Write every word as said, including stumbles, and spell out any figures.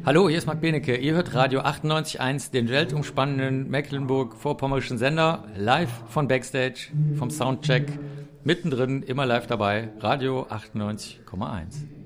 Hallo, hier ist Marc Benecke. Ihr hört Radio achtundneunzig Komma eins, den weltumspannenden Mecklenburg-Vorpommerischen Sender, live von Backstage, vom Soundcheck, mittendrin, immer live dabei, Radio achtundneunzig Komma eins.